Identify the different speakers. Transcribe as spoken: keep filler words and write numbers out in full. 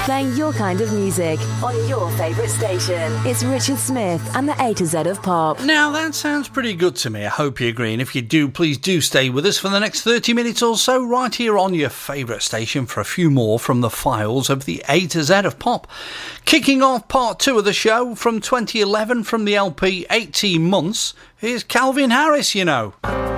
Speaker 1: Playing your kind of music on your favourite station. It's Richard Smith and the A to Z of Pop.
Speaker 2: Now that sounds pretty good to me. I hope you agree. And if you do, please do stay with us for the next thirty minutes or so right here on your favourite station for a few more from the files of the A to Z of Pop. Kicking off part two of the show from twenty eleven from the L P eighteen months, here's Calvin Harris, you know.